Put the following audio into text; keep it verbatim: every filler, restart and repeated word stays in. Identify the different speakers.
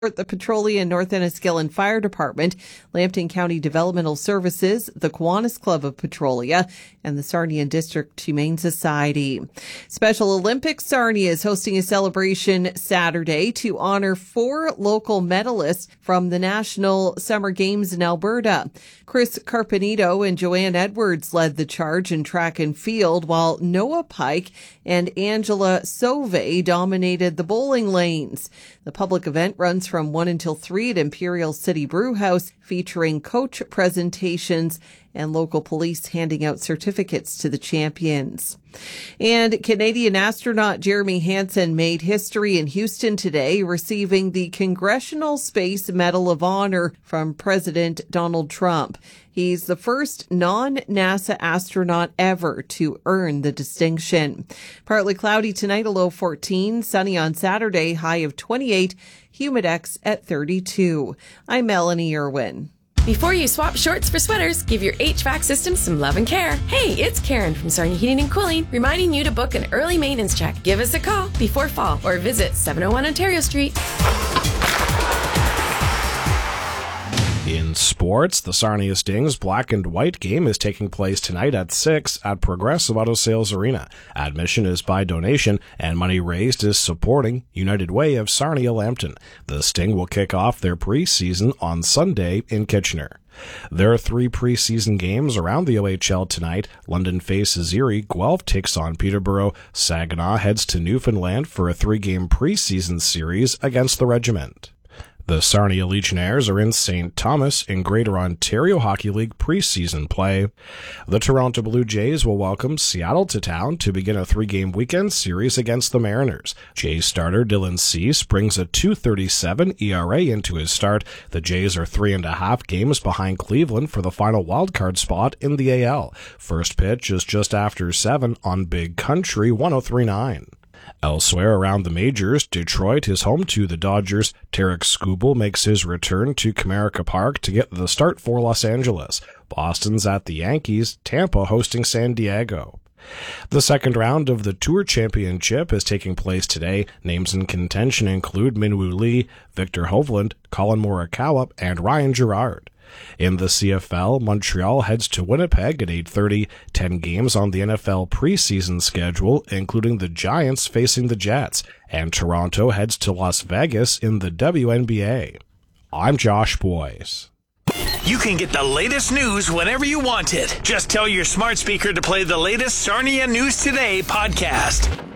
Speaker 1: The Petrolia North Enniskillen Fire Department, Lambton County Developmental Services, the Kiwanis Club of Petrolia, and the Sarnia District Humane Society. Special Olympics Sarnia is hosting a celebration Saturday to honor four local medalists from the National Summer Games in Alberta. Chris Carpenito and Joanne Edwards led the charge in track and field, while Noah Pike and Angela Sauve dominated the bowling lanes. The public event runs from one until three at Imperial City Brewhouse, featuring coach presentations and local police handing out certificates to the champions. And Canadian astronaut Jeremy Hansen made history in Houston today, receiving the Congressional Space Medal of Honor from President Donald Trump. He's the first non-NASA astronaut ever to earn the distinction. Partly cloudy tonight, a low fourteen. Sunny on Saturday, high of twenty-eight. Humidex at thirty-two. I'm Melanie Irwin.
Speaker 2: Before you swap shorts for sweaters, give your H V A C system some love and care. Hey, it's Karen from Sarnia Heating and Cooling, reminding you to book an early maintenance check. Give us a call before fall or visit seven oh one Ontario Street.
Speaker 3: In sports, the Sarnia Stings Black and White game is taking place tonight at six at Progressive Auto Sales Arena. Admission is by donation, and money raised is supporting United Way of Sarnia-Lambton. The Sting will kick off their preseason on Sunday in Kitchener. There are three preseason games around the O H L tonight. London faces Erie, Guelph takes on Peterborough, Saginaw heads to Newfoundland for a three-game preseason series against the Regiment. The Sarnia Legionnaires are in Saint Thomas in Greater Ontario Hockey League preseason play. The Toronto Blue Jays will welcome Seattle to town to begin a three-game weekend series against the Mariners. Jays starter Dylan Cease brings a two thirty-seven E R A into his start. The Jays are three and a half games behind Cleveland for the final wildcard spot in the A L. First pitch is just after seven on Big Country one oh three point nine. Elsewhere around the majors, Detroit is home to the Dodgers. Tarek Skubal makes his return to Comerica Park to get the start for Los Angeles. Boston's at the Yankees, Tampa hosting San Diego. The second round of the Tour Championship is taking place today. Names in contention include Minwoo Lee, Victor Hovland, Colin Morikawa, and Ryan Gerard. In the C F L, Montreal heads to Winnipeg at eight thirty. Ten games on the N F L preseason schedule, including the Giants facing the Jets. And Toronto heads to Las Vegas in the W N B A. I'm Josh Boyce.
Speaker 4: You can get the latest news whenever you want it. Just tell your smart speaker to play the latest Sarnia News Today podcast.